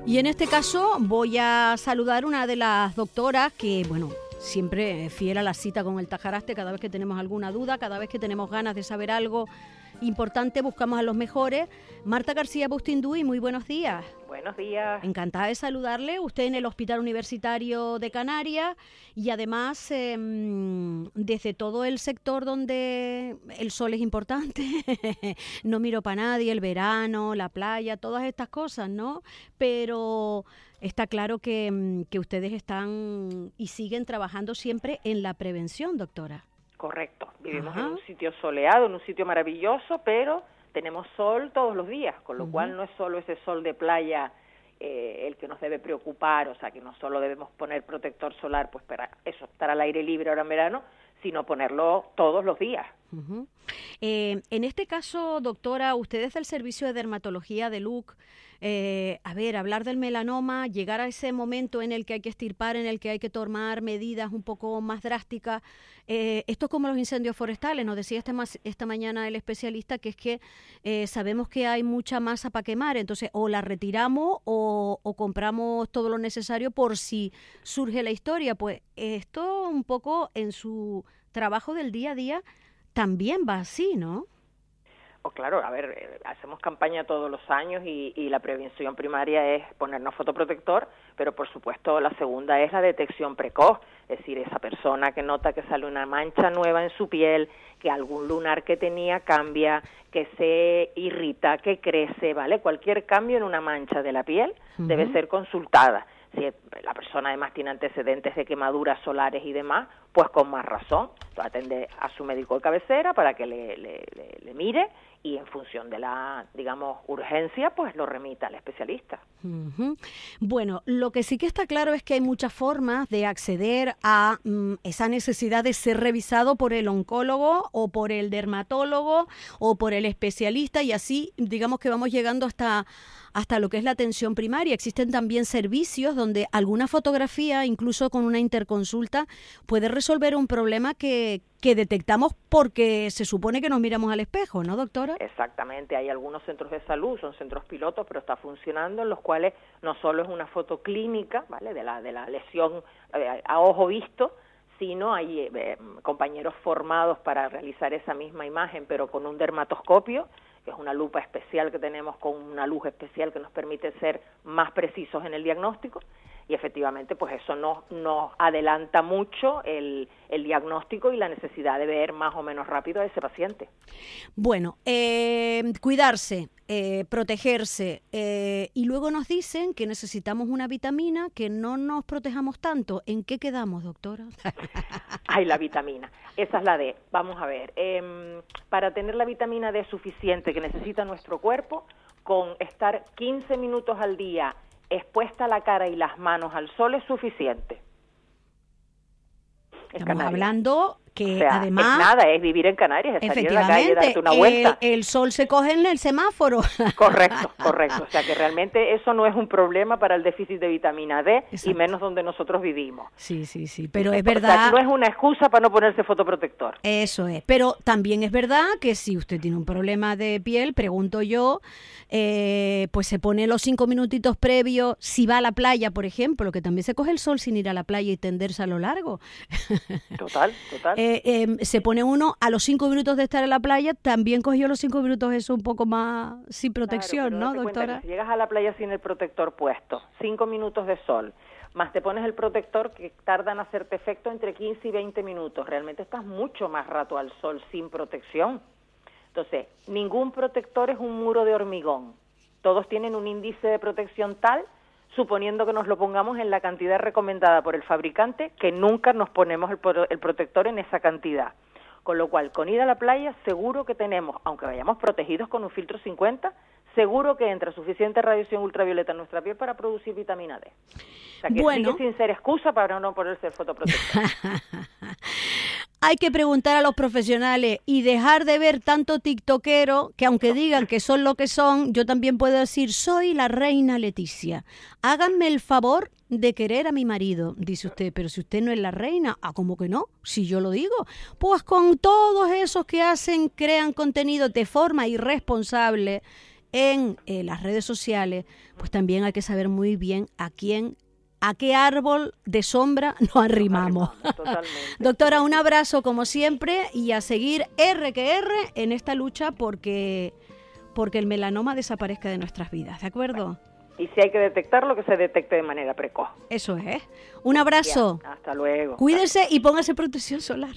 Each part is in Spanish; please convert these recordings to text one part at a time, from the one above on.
Y en este caso voy a saludar una de las doctoras que, bueno, siempre fiel a la cita con el Tajaraste, cada vez que tenemos alguna duda, cada vez que tenemos ganas de saber algo importante, buscamos a los mejores. Marta García Bustinduy, muy buenos días. Buenos días. Encantada de saludarle. Usted en el Hospital Universitario de Canarias y además desde todo el sector donde el sol es importante, no miro para nadie, el verano, la playa, todas estas cosas, ¿no? Pero está claro que ustedes están y siguen trabajando siempre en la prevención, doctora. Correcto. Vivimos en un sitio soleado, en un sitio maravilloso, pero tenemos sol todos los días, con lo cual no es solo ese sol de playa el que nos debe preocupar, o sea, que no solo debemos poner protector solar pues para eso, estar al aire libre ahora en verano, sino ponerlo todos los días. En este caso, doctora, usted es del Servicio de Dermatología de LUC. Hablar del melanoma, llegar a ese momento en el que hay que extirpar, en el que hay que tomar medidas un poco más drásticas. Esto es como los incendios forestales, nos decía esta mañana el especialista, que es que sabemos que hay mucha masa para quemar, entonces o la retiramos o compramos todo lo necesario por si surge la historia. Pues esto un poco en su trabajo del día a día también va así, ¿no? Claro, hacemos campaña todos los años y la prevención primaria es ponernos fotoprotector, pero por supuesto la segunda es la detección precoz, es decir, esa persona que nota que sale una mancha nueva en su piel, que algún lunar que tenía cambia, que se irrita, que crece, ¿vale? Cualquier cambio en una mancha de la piel debe ser consultada. Si la persona además tiene antecedentes de quemaduras solares y demás, pues con más razón, atende a su médico de cabecera para que le mire y en función de la, digamos, urgencia, pues lo remita al especialista. Bueno, lo que sí que está claro es que hay muchas formas de acceder a esa necesidad de ser revisado por el oncólogo o por el dermatólogo o por el especialista, y así digamos que vamos llegando hasta lo que es la atención primaria. Existen también servicios donde alguna fotografía, incluso con una interconsulta, puede resolver un problema que detectamos porque se supone que nos miramos al espejo, ¿no, doctora? Exactamente, hay algunos centros de salud, son centros pilotos, pero está funcionando, en los cuales no solo es una foto clínica, ¿vale?, de la lesión a ojo visto, sino hay compañeros formados para realizar esa misma imagen, pero con un dermatoscopio, que es una lupa especial que tenemos con una luz especial que nos permite ser más precisos en el diagnóstico, y efectivamente pues eso nos adelanta mucho el diagnóstico y la necesidad de ver más o menos rápido a ese paciente. Bueno, cuidarse, protegerse, y luego nos dicen que necesitamos una vitamina, que no nos protejamos tanto. ¿En qué quedamos, doctora? Ay, la vitamina, esa es la D. Vamos a ver, para tener la vitamina D suficiente que necesita nuestro cuerpo, con estar 15 minutos al día expuesta la cara y las manos al sol es suficiente. Estamos hablando que, o sea, además, es vivir en Canarias, es salir a la calle, darte una vuelta. El sol se coge en el semáforo. Correcto. O sea que realmente eso no es un problema para el déficit de vitamina D. Exacto. Y menos donde nosotros vivimos. Sí, pero es verdad. O sea, no es una excusa para no ponerse fotoprotector. Eso es, pero también es verdad que si usted tiene un problema de piel, pregunto yo, pues se pone los 5 minutitos previos, si va a la playa, por ejemplo, que también se coge el sol sin ir a la playa y tenderse a lo largo. Total. Se pone uno a los 5 minutos de estar en la playa, también cogió los 5 minutos eso un poco más sin protección, claro, ¿no, doctora? Si llegas a la playa sin el protector puesto, 5 minutos de sol, más te pones el protector, que tarda en hacerte efecto entre 15 y 20 minutos, realmente estás mucho más rato al sol sin protección. Entonces, ningún protector es un muro de hormigón, todos tienen un índice de protección tal, suponiendo que nos lo pongamos en la cantidad recomendada por el fabricante, que nunca nos ponemos el protector en esa cantidad. Con lo cual, con ir a la playa, seguro que tenemos, aunque vayamos protegidos con un filtro 50, seguro que entra suficiente radiación ultravioleta en nuestra piel para producir vitamina D. O sea, que sigue sin ser excusa para no ponerse el fotoprotector. Hay que preguntar a los profesionales y dejar de ver tanto tiktokero que, aunque digan que son lo que son, yo también puedo decir, soy la reina Leticia. Háganme el favor de querer a mi marido, dice usted, pero si usted no es la reina, ¿cómo que no? Si yo lo digo, pues con todos esos que crean contenido de forma irresponsable en las redes sociales, pues también hay que saber muy bien a qué árbol de sombra nos arrimamos. Totalmente. Doctora, un abrazo como siempre y a seguir R que R en esta lucha porque el melanoma desaparezca de nuestras vidas, ¿de acuerdo? Y si hay que detectarlo, que se detecte de manera precoz. Eso es. Un abrazo. Ya, hasta luego. Cuídese y póngase protección solar.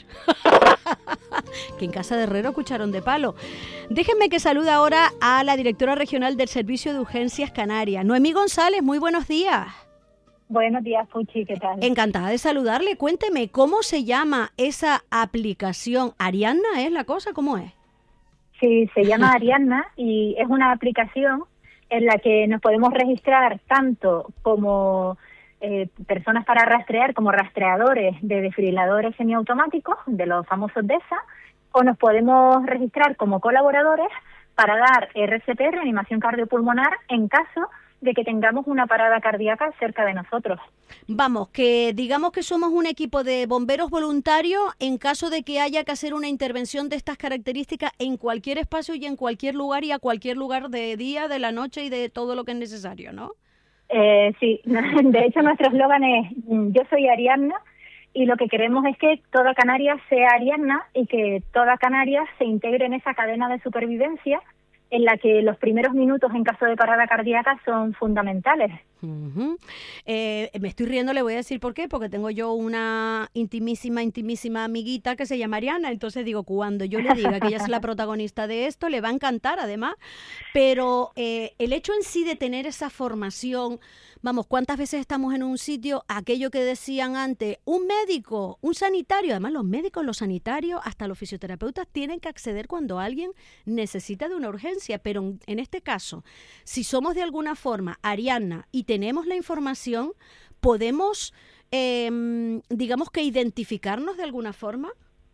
Que en casa de herrero cucharón de palo. Déjenme que salude ahora a la directora regional del Servicio de Urgencias Canarias, Noemí González. Muy buenos días. Buenos días, Puchi, ¿qué tal? Encantada de saludarle. Cuénteme, ¿cómo se llama esa aplicación? ¿Ariadna es la cosa? ¿Cómo es? Sí, se llama Ariadna y es una aplicación en la que nos podemos registrar tanto como personas para rastrear, como rastreadores de desfibriladores semiautomáticos, de los famosos DESA, o nos podemos registrar como colaboradores para dar RCP, reanimación cardiopulmonar, en caso de que tengamos una parada cardíaca cerca de nosotros. Vamos, que digamos que somos un equipo de bomberos voluntarios en caso de que haya que hacer una intervención de estas características en cualquier espacio y en cualquier lugar y a cualquier lugar de día, de la noche y de todo lo que es necesario, ¿no? Sí, de hecho nuestro eslogan es yo soy Ariadna, y lo que queremos es que toda Canarias sea Ariadna y que toda Canarias se integre en esa cadena de supervivencia en la que los primeros minutos en caso de parada cardíaca son fundamentales. Uh-huh. Me estoy riendo, le voy a decir por qué, porque tengo yo una intimísima amiguita que se llama Ariana, entonces digo, cuando yo le diga que ella es la protagonista de esto, le va a encantar además, pero el hecho en sí de tener esa formación, vamos, ¿cuántas veces estamos en un sitio, aquello que decían antes, un médico, un sanitario, además los médicos, los sanitarios, hasta los fisioterapeutas tienen que acceder cuando alguien necesita de una urgencia, pero en este caso, si somos de alguna forma Ariadna y tenemos la información, ¿podemos, digamos que identificarnos de alguna forma?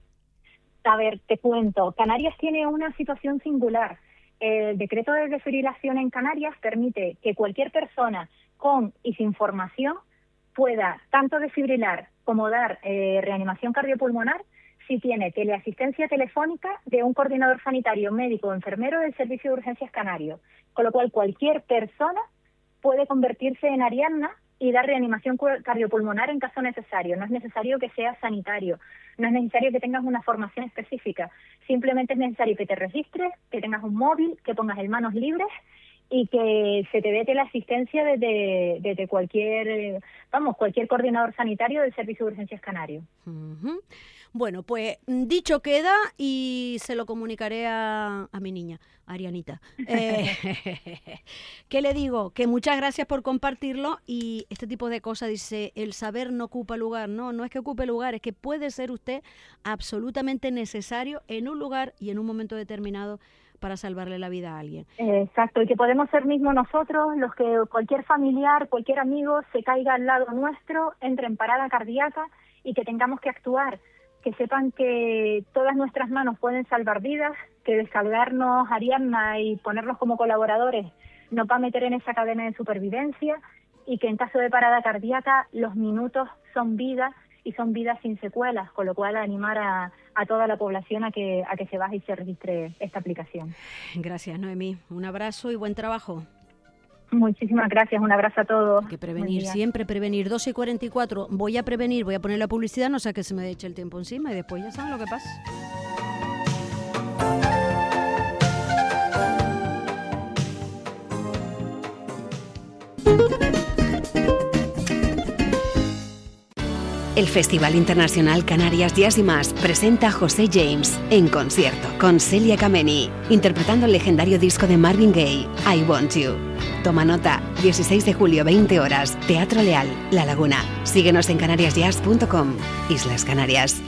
A ver, te cuento, Canarias tiene una situación singular. El decreto de desfibrilación en Canarias permite que cualquier persona con y sin formación pueda tanto desfibrilar como dar reanimación cardiopulmonar si tiene teleasistencia telefónica de un coordinador sanitario, médico o enfermero del Servicio de Urgencias Canario, con lo cual cualquier persona puede convertirse en Ariadna y dar reanimación cardiopulmonar en caso necesario. No es necesario que seas sanitario, no es necesario que tengas una formación específica, simplemente es necesario que te registres, que tengas un móvil, que pongas el manos libres y que se te dé la asistencia desde cualquier coordinador sanitario del Servicio de Urgencias Canario. Uh-huh. Bueno, pues dicho queda y se lo comunicaré a mi niña, Arianita. ¿Qué le digo? Que muchas gracias por compartirlo y este tipo de cosas, dice, el saber no ocupa lugar. No es que ocupe lugar, es que puede ser usted absolutamente necesario en un lugar y en un momento determinado para salvarle la vida a alguien. Exacto, y que podemos ser mismos nosotros los que cualquier familiar, cualquier amigo se caiga al lado nuestro, entre en parada cardíaca y que tengamos que actuar, que sepan que todas nuestras manos pueden salvar vidas, que descargarnos Ariadna y ponerlos como colaboradores nos va a meter en esa cadena de supervivencia y que en caso de parada cardíaca los minutos son vidas y son vidas sin secuelas, con lo cual animar a toda la población a que se baje y se registre esta aplicación. Gracias, Noemí. Un abrazo y buen trabajo. Muchísimas gracias, un abrazo a todos. Hay que prevenir, siempre prevenir. 12:44, voy a prevenir, voy a poner la publicidad, no sea que se me eche el tiempo encima y después ya saben lo que pasa. El Festival Internacional Canarias Jazz y Más presenta a José James en concierto con Celia Kameni, interpretando el legendario disco de Marvin Gaye, I Want You. Toma nota, 16 de julio, 20 horas, Teatro Leal, La Laguna. Síguenos en canariasjazz.com, Islas Canarias.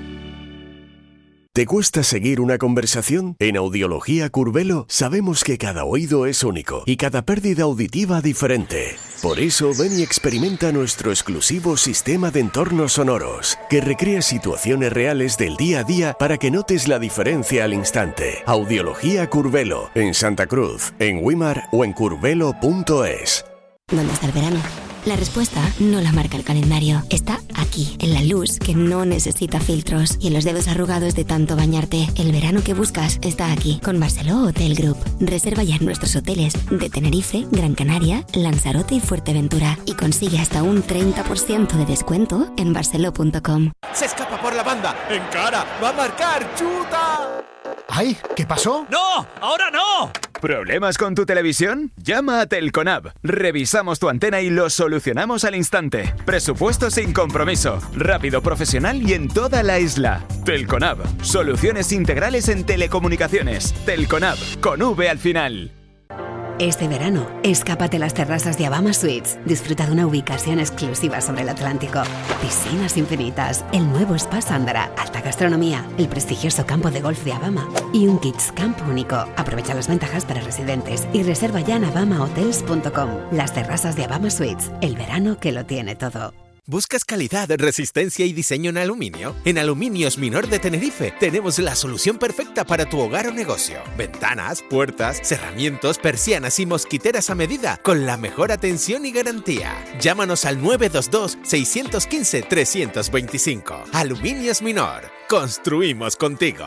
¿Te cuesta seguir una conversación? En Audiología Curvelo sabemos que cada oído es único y cada pérdida auditiva diferente. Por eso ven y experimenta nuestro exclusivo sistema de entornos sonoros, que recrea situaciones reales del día a día para que notes la diferencia al instante. Audiología Curvelo, en Santa Cruz, en Wimar o en curvelo.es. ¿Dónde está el verano? La respuesta no la marca el calendario. Está aquí, en la luz que no necesita filtros y en los dedos arrugados de tanto bañarte. El verano que buscas está aquí, con Barceló Hotel Group. Reserva ya en nuestros hoteles de Tenerife, Gran Canaria, Lanzarote y Fuerteventura y consigue hasta un 30% de descuento en barceló.com. Se escapa por la banda, encara, va a marcar, chuta. ¡Ay! ¿Qué pasó? ¡No! ¡Ahora no! ¿Problemas con tu televisión? Llama a Telconab. Revisamos tu antena y lo solucionamos al instante. Presupuesto sin compromiso. Rápido, profesional y en toda la isla. Telconab. Soluciones integrales en telecomunicaciones. Telconab. Con V al final. Este verano, escápate a las terrazas de Abama Suites. Disfruta de una ubicación exclusiva sobre el Atlántico. Piscinas infinitas, el nuevo Spa Sándara, alta gastronomía, el prestigioso campo de golf de Abama y un Kids Camp único. Aprovecha las ventajas para residentes y reserva ya en abamahotels.com. Las terrazas de Abama Suites, el verano que lo tiene todo. ¿Buscas calidad, resistencia y diseño en aluminio? En Aluminios Minor de Tenerife tenemos la solución perfecta para tu hogar o negocio. Ventanas, puertas, cerramientos, persianas y mosquiteras a medida con la mejor atención y garantía. Llámanos al 922-615-325. Aluminios Minor. Construimos contigo.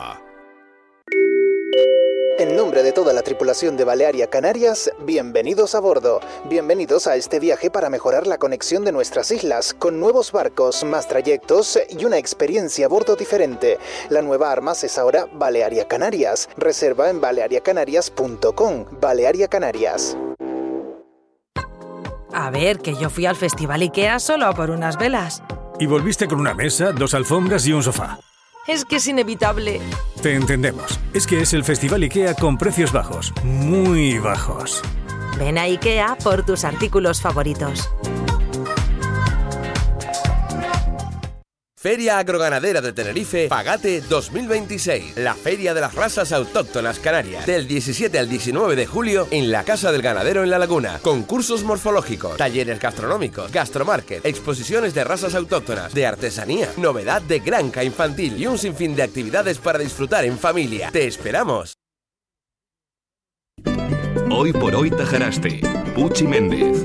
En nombre de toda la tripulación de Balearia Canarias, bienvenidos a bordo. Bienvenidos a este viaje para mejorar la conexión de nuestras islas, con nuevos barcos, más trayectos y una experiencia a bordo diferente. La nueva Armas es ahora Balearia Canarias. Reserva en baleariacanarias.com. Balearia Canarias. A ver, que yo fui al Festival IKEA solo por unas velas. Y volviste con una mesa, 2 alfombras y un sofá. Es que es inevitable. Te entendemos. Es que es el Festival IKEA con precios bajos. Muy bajos. Ven a IKEA por tus artículos favoritos. Feria Agroganadera de Tenerife, Pagate 2026. La feria de las razas autóctonas canarias. Del 17 al 19 de julio en la Casa del Ganadero en La Laguna. Concursos morfológicos, talleres gastronómicos, gastromarket, exposiciones de razas autóctonas, de artesanía, novedad de granja infantil y un sinfín de actividades para disfrutar en familia. ¡Te esperamos! Hoy por hoy Tajaraste. Puchi Méndez.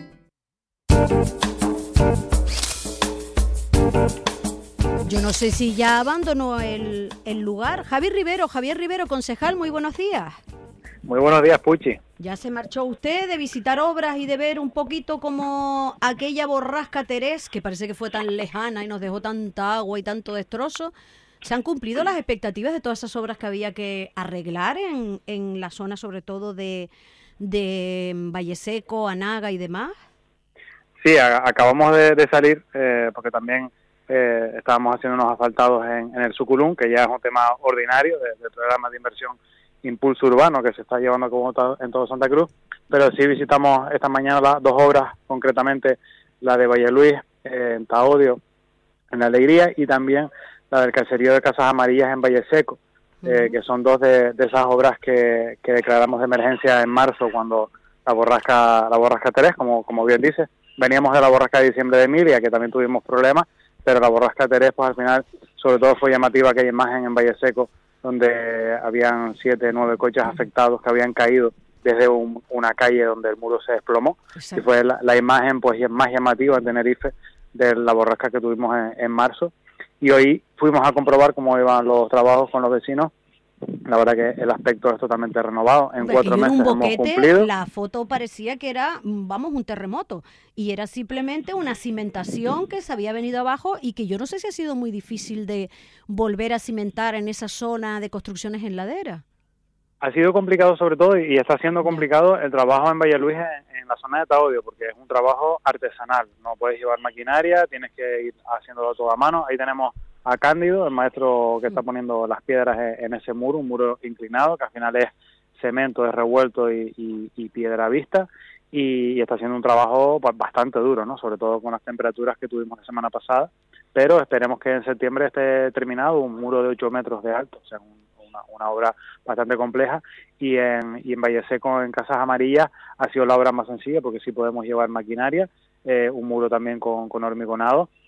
Yo no sé si ya abandonó el lugar. Javier Rivero, concejal, muy buenos días. Muy buenos días, Puchi. Ya se marchó usted de visitar obras y de ver un poquito como aquella borrasca Terés, que parece que fue tan lejana y nos dejó tanta agua y tanto destrozo. ¿Se han cumplido las expectativas de todas esas obras que había que arreglar en la zona, sobre todo de Valle Seco, Anaga y demás? Sí, acabamos de salir porque también estábamos haciendo unos asfaltados en el Suculum, que ya es un tema ordinario del programa de inversión Impulso Urbano que se está llevando como en todo Santa Cruz, pero sí visitamos esta mañana las 2 obras, concretamente la de Valle Luis, en Taodio, en Alegría, y también la del caserío de Casas Amarillas en Valle Seco, que son 2 de esas obras que declaramos de emergencia en marzo cuando la borrasca Terés, como bien dice. Veníamos de la borrasca de diciembre de Emilia, que también tuvimos problemas, pero la borrasca Terés, pues al final, sobre todo fue llamativa aquella imagen en Valle Seco, donde habían 7, 9 coches afectados que habían caído desde una calle donde el muro se desplomó. Exacto. Y fue la imagen pues más llamativa en Tenerife de la borrasca que tuvimos en marzo. Y hoy fuimos a comprobar cómo iban los trabajos con los vecinos. La verdad que el aspecto es totalmente renovado. En 4 meses hemos cumplido. La foto parecía que era, un terremoto. Y era simplemente una cimentación que se había venido abajo y que yo no sé si ha sido muy difícil de volver a cimentar en esa zona de construcciones en ladera. Ha sido complicado sobre todo, y está siendo complicado el trabajo en Valle Luis en la zona de Taodio, porque es un trabajo artesanal. No puedes llevar maquinaria, tienes que ir haciéndolo todo a mano. Ahí tenemos a Cándido, el maestro que está poniendo las piedras en ese muro, un muro inclinado, que al final es cemento, es revuelto y piedra vista, y está haciendo un trabajo pues, bastante duro, ¿no? Sobre todo con las temperaturas que tuvimos la semana pasada, pero esperemos que en septiembre esté terminado, un muro de 8 metros de alto, o sea, una obra bastante compleja, y en Valle Seco, en Casas Amarillas, ha sido la obra más sencilla, porque sí podemos llevar maquinaria, un muro también con hormigonado,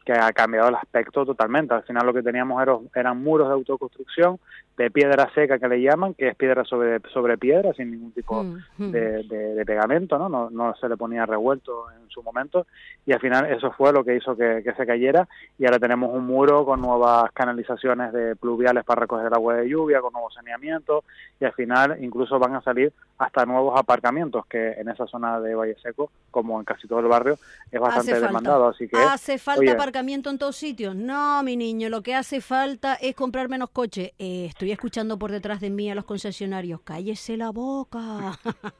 que ha cambiado el aspecto totalmente. Al final lo que teníamos eran muros de autoconstrucción de piedra seca, que le llaman, que es piedra sobre piedra, sin ningún tipo de pegamento, ¿no? No se le ponía revuelto en su momento, y al final eso fue lo que hizo que se cayera, y ahora tenemos un muro con nuevas canalizaciones de pluviales para recoger el agua de lluvia, con nuevos saneamientos, y al final incluso van a salir hasta nuevos aparcamientos, que en esa zona de Valle Seco, como en casi todo el barrio, es bastante demandado. Así que ¿hace falta aparcamiento en todos sitios? No, mi niño, lo que hace falta es comprar menos coches. Estoy escuchando por detrás de mí a los concesionarios, cállese la boca.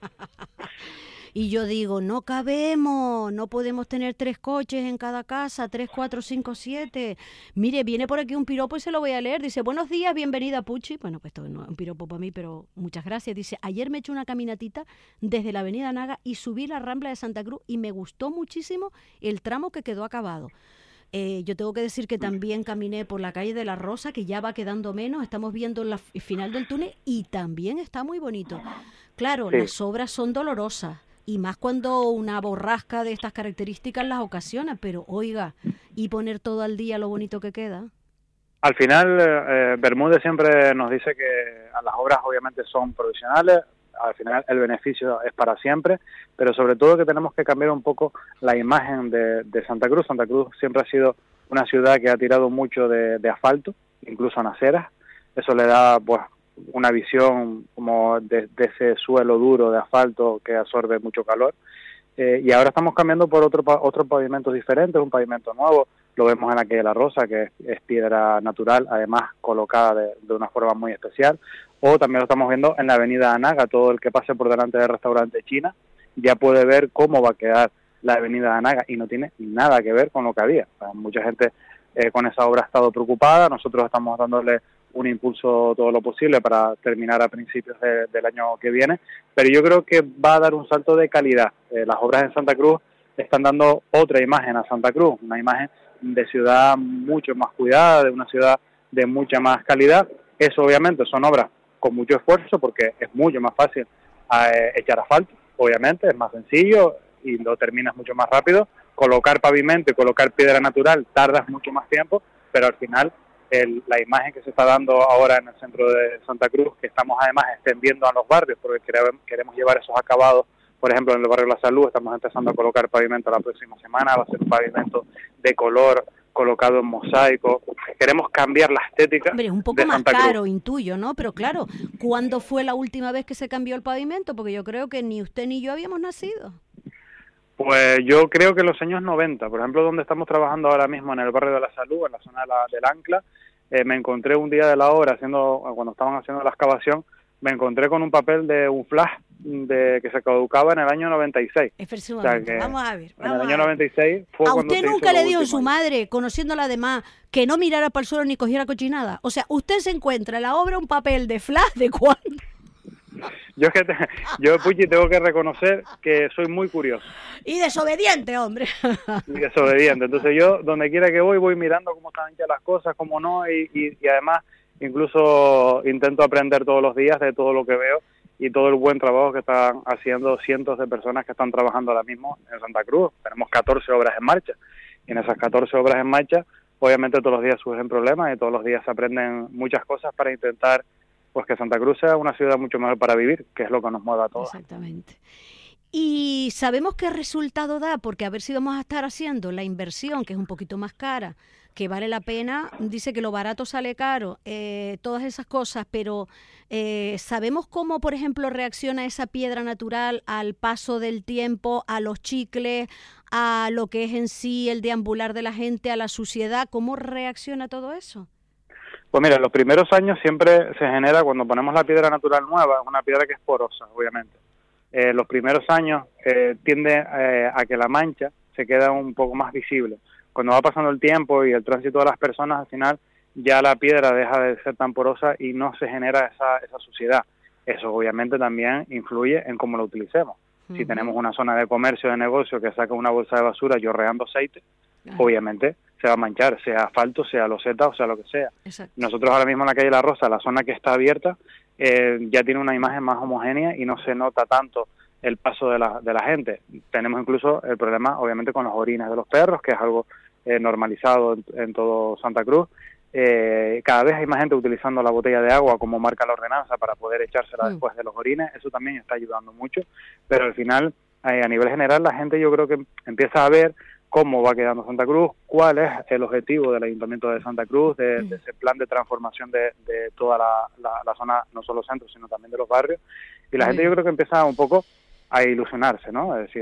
Y yo digo, no cabemos, no podemos tener 3 coches en cada casa, 3, 4, 5, 7. Mire, viene por aquí un piropo y se lo voy a leer. Dice, buenos días, bienvenida, Puchi. Bueno, pues esto no es un piropo para mí, pero muchas gracias. Dice, ayer me eché una caminatita desde la avenida Naga y subí la Rambla de Santa Cruz y me gustó muchísimo el tramo que quedó acabado. Yo tengo que decir que también caminé por la calle de La Rosa, que ya va quedando menos, estamos viendo el final del túnel y también está muy bonito. Claro, sí. Las obras son dolorosas y más cuando una borrasca de estas características las ocasiona, pero oiga, y poner todo al día lo bonito que queda. Al final, Bermúdez siempre nos dice que las obras obviamente son provisionales, al final el beneficio es para siempre, pero sobre todo que tenemos que cambiar un poco la imagen de Santa Cruz. Santa Cruz siempre ha sido una ciudad que ha tirado mucho de asfalto, incluso en aceras. Eso le da pues una visión como de ese suelo duro de asfalto que absorbe mucho calor. Y ahora estamos cambiando por otros pavimentos diferentes, un pavimento nuevo. Lo vemos en la calle La Rosa, que es piedra natural, además colocada de una forma muy especial. O también lo estamos viendo en la avenida Anaga. Todo el que pase por delante del restaurante China ya puede ver cómo va a quedar la avenida Anaga, y no tiene nada que ver con lo que había. O sea, mucha gente con esa obra ha estado preocupada. Nosotros estamos dándole un impulso todo lo posible para terminar a principios del año que viene, pero yo creo que va a dar un salto de calidad. Las obras en Santa Cruz están dando otra imagen a Santa Cruz, una imagen de ciudad mucho más cuidada, de una ciudad de mucha más calidad. Eso obviamente son obras con mucho esfuerzo, porque es mucho más fácil echar asfalto, obviamente, es más sencillo y lo terminas mucho más rápido. Colocar pavimento y colocar piedra natural tardas mucho más tiempo, pero al final la imagen que se está dando ahora en el centro de Santa Cruz, que estamos además extendiendo a los barrios, porque queremos llevar esos acabados. Por ejemplo, en el barrio La Salud estamos empezando a colocar pavimento la próxima semana, va a ser un pavimento de color colocado en mosaico. Queremos cambiar la estética. Hombre, es un poco más caro, intuyo, ¿no? Pero claro, ¿cuándo fue la última vez que se cambió el pavimento? Porque yo creo que ni usted ni yo habíamos nacido. Pues yo creo que en los años 90, por ejemplo, donde estamos trabajando ahora mismo en el barrio de La Salud, en la zona del Ancla, me encontré un día de la obra, cuando estaban haciendo la excavación, me encontré con un papel de un flash que se caducaba en el año 96. O sea, vamos a ver. En el año 96 fue ¿A cuando usted nunca le dijo su madre, conociéndola además, que no mirara para el suelo ni cogiera cochinada? O sea, usted se encuentra en la obra un papel de flash de cuándo. Yo, Puchi, tengo que reconocer que soy muy curioso. Y desobediente, hombre. Y desobediente. Entonces yo, donde quiera que voy mirando cómo están ya las cosas, cómo no, y además incluso intento aprender todos los días de todo lo que veo y todo el buen trabajo que están haciendo cientos de personas que están trabajando ahora mismo en Santa Cruz. Tenemos 14 obras en marcha, y en esas 14 obras en marcha, obviamente todos los días surgen problemas y todos los días se aprenden muchas cosas para intentar pues que Santa Cruz sea una ciudad mucho mejor para vivir, que es lo que nos mueve a todos. Exactamente. Y sabemos qué resultado da, porque a ver si vamos a estar haciendo la inversión, que es un poquito más cara, que vale la pena, dice que lo barato sale caro, todas esas cosas, pero ¿sabemos cómo, por ejemplo, reacciona esa piedra natural al paso del tiempo, a los chicles, a lo que es en sí el deambular de la gente, a la suciedad? ¿Cómo reacciona todo eso? Pues mira, los primeros años siempre se genera, cuando ponemos la piedra natural nueva, una piedra que es porosa, obviamente. Los primeros años tiende a que la mancha se queda un poco más visible. Cuando va pasando el tiempo y el tránsito de las personas, al final ya la piedra deja de ser tan porosa y no se genera esa suciedad. Eso obviamente también influye en cómo lo utilicemos. Si tenemos una zona de comercio, de negocio que saca una bolsa de basura llorreando aceite, obviamente se va a manchar, sea asfalto, sea loseta o sea lo que sea. Exacto. Nosotros ahora mismo en la calle La Rosa, la zona que está abierta, ya tiene una imagen más homogénea y no se nota tanto el paso de la gente. Tenemos incluso el problema, obviamente, con los orines de los perros, que es algo normalizado en todo Santa Cruz. Cada vez hay más gente utilizando la botella de agua como marca la ordenanza para poder echársela después de los orines. Eso también está ayudando mucho, pero al final, a nivel general, la gente yo creo que empieza a ver cómo va quedando Santa Cruz, cuál es el objetivo del Ayuntamiento de Santa Cruz, de ese plan de transformación de toda la zona, no solo centro, sino también de los barrios. Y la gente yo creo que empieza un poco a ilusionarse, ¿no? Es decir,